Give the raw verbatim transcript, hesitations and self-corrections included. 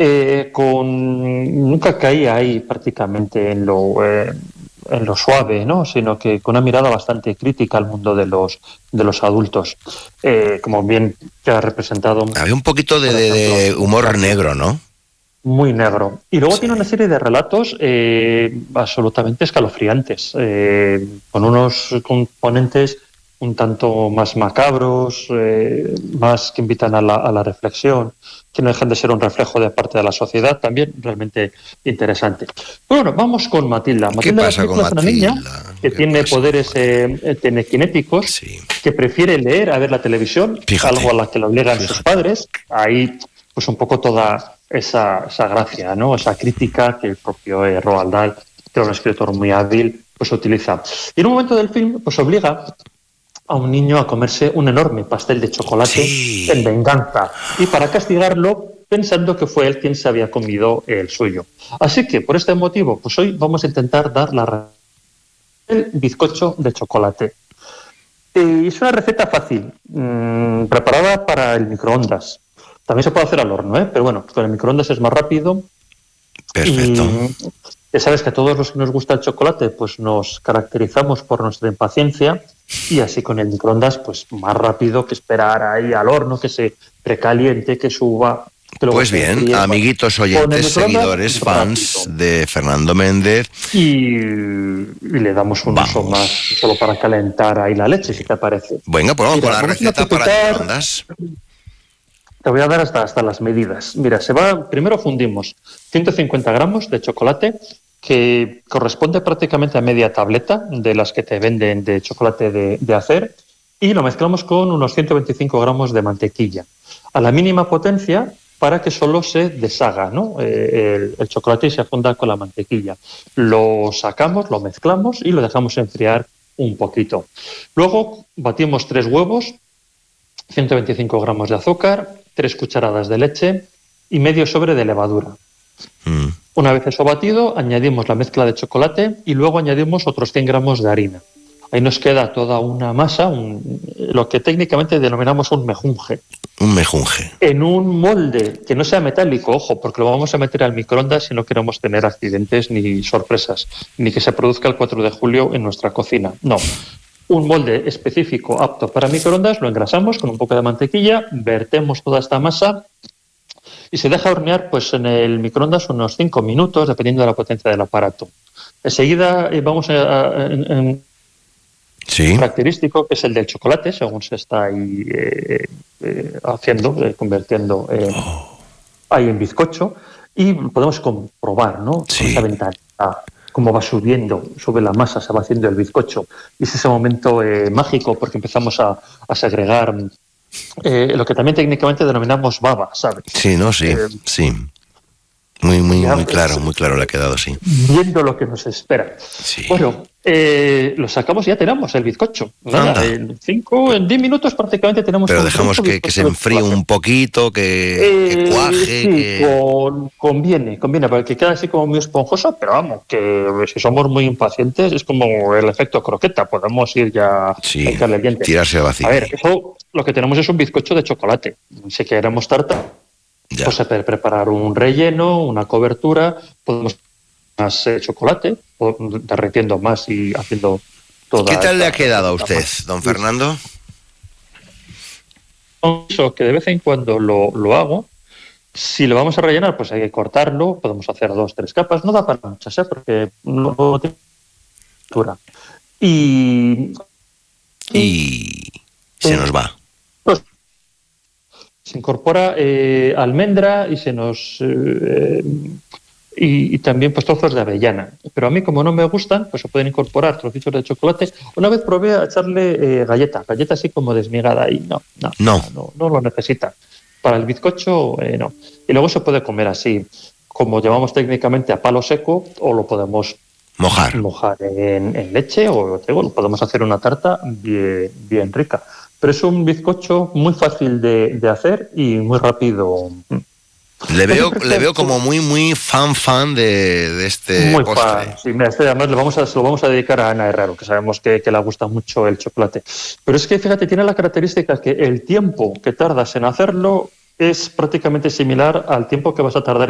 eh, con nunca caía ahí prácticamente en lo eh, en lo suave, ¿no? Sino que con una mirada bastante crítica al mundo de los de los adultos, eh, como bien que ha representado. Había un poquito de, de, de humor negro, ¿no? Muy negro. Y luego Sí. tiene una serie de relatos eh, absolutamente escalofriantes, eh, con unos componentes un tanto más macabros, eh, más que invitan a la, a la reflexión, que no dejan de ser un reflejo de parte de la sociedad, también realmente interesante. Bueno, vamos con Matilda. ¿Qué Matilda pasa con es una Matilda? niña que ¿Qué tiene pasa poderes con eh, telequinéticos, Sí. que prefiere leer a ver la televisión, Fíjate. algo a la que le obligan Fíjate. sus padres. Ahí, pues un poco toda esa, esa gracia, ¿no? Esa crítica que el propio eh, Roald Dahl, que era un escritor muy hábil, pues utiliza. Y en un momento del film, pues obliga a un niño a comerse un enorme pastel de chocolate Sí. en venganza, y para castigarlo pensando que fue él quien se había comido el suyo. Así que por este motivo, pues hoy vamos a intentar dar la el bizcocho de chocolate. Eh, es una receta fácil, mmm, preparada para el microondas. También se puede hacer al horno, ¿eh? Pero bueno, con el microondas es más rápido. Perfecto. Y ya sabes que a todos los que nos gusta el chocolate, pues nos caracterizamos por nuestra impaciencia, y así con el microondas, pues más rápido que esperar ahí al horno, que se precaliente, que suba. Que luego Pues se bien, enfríe. amiguitos Con el oyentes, microondas, seguidores, fans rápido. de Fernando Méndez. Y, y le damos un uso Vamos. más solo para calentar ahí la leche, si te parece. Venga, pues vamos Mira, con la vamos a receta para necesitar- microondas. Te voy a dar hasta, hasta las medidas. Mira, se va, primero fundimos ciento cincuenta gramos de chocolate, que corresponde prácticamente a media tableta de las que te venden de chocolate de, de hacer, y lo mezclamos con unos ciento veinticinco gramos de mantequilla, a la mínima potencia para que solo se deshaga, ¿no? eh, el, el chocolate y se funda con la mantequilla. Lo sacamos, lo mezclamos y lo dejamos enfriar un poquito. Luego batimos tres huevos, ciento veinticinco gramos de azúcar, tres cucharadas de leche y medio sobre de levadura. Mm. Una vez eso batido, añadimos la mezcla de chocolate y luego añadimos otros cien gramos de harina. Ahí nos queda toda una masa, un, lo que técnicamente denominamos un mejunje, Un mejunje. en un molde que no sea metálico, ojo, porque lo vamos a meter al microondas si no queremos tener accidentes ni sorpresas, ni que se produzca el cuatro de julio en nuestra cocina. No. Un molde específico apto para microondas, lo engrasamos con un poco de mantequilla, vertemos toda esta masa y se deja hornear pues en el microondas unos cinco minutos, dependiendo de la potencia del aparato. Enseguida eh, vamos a, a, en, en Sí. característico, que es el del chocolate, según se está ahí eh, eh, haciendo, eh, convirtiendo eh, Oh. ahí en bizcocho, y podemos comprobar, ¿no? Sí. Con esa ventanita, cómo va subiendo, sube la masa, se va haciendo el bizcocho. Y es ese momento eh, mágico, porque empezamos a, a segregar eh, lo que también técnicamente denominamos baba, ¿sabes? Sí, no, sí, Eh, sí. Muy, muy, ya, muy pues, claro, muy claro le ha quedado, sí. Viendo lo que nos espera. Sí. Bueno, eh, lo sacamos y ya tenemos el bizcocho. Nada, Anda. en cinco, en diez minutos prácticamente tenemos Pero un dejamos rico que, que se bizcocho de enfríe chocolate. un poquito, que, que Eh, cuaje, sí, que... con- conviene, conviene, porque queda así como muy esponjoso, pero vamos, que si somos muy impacientes es como el efecto croqueta, podemos ir ya Sí, a echarle dientes. tirarse al vacío. A ver, eso lo que tenemos es un bizcocho de chocolate. Si queremos tarta, Ya. pues se puede preparar un relleno, una cobertura, podemos más eh, chocolate, o- derritiendo más y haciendo toda. ¿Qué tal le ha esta- quedado a esta usted, masa. don Fernando? Eso que de vez en cuando lo, lo hago. Si lo vamos a rellenar, pues hay que cortarlo, podemos hacer dos, tres capas, no da para muchas, ¿eh? Porque no tiene textura. Y Y se nos va. pues, se incorpora eh, almendra y se nos eh, y, y también pues trozos de avellana. Pero a mí, como no me gustan, pues se pueden incorporar trocitos de chocolate. Una vez probé a echarle eh, galleta, galleta así como desmigada, y no, no, No. no, no lo necesita. Para el bizcocho, eh, no. Y luego se puede comer así, como llamamos técnicamente a palo seco, o lo podemos Mojar. mojar en, en leche, o te digo, lo podemos hacer una tarta bien, bien rica. Pero es un bizcocho muy fácil de, de hacer y muy rápido. Le veo, Yo le veo como muy, muy fan, fan de, de este muy postre. fan. Sí, mira, este además le vamos a, se lo vamos a dedicar a Ana Herrero, que sabemos que, que le gusta mucho el chocolate. Pero es que, fíjate, tiene la característica que el tiempo que tardas en hacerlo es prácticamente similar al tiempo que vas a tardar